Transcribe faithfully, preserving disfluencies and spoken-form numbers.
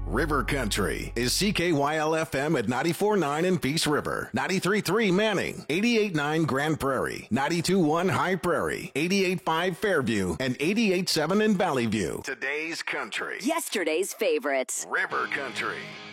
River Country is C K Y L F M at ninety-four point nine in Peace River, ninety-three point three Manning, eighty-eight point nine Grand Prairie, ninety-two point one High Prairie, eighty-eight point five Fairview, and eighty-eight point seven in Valley View. Today's country. Yesterday's favorites. River Country.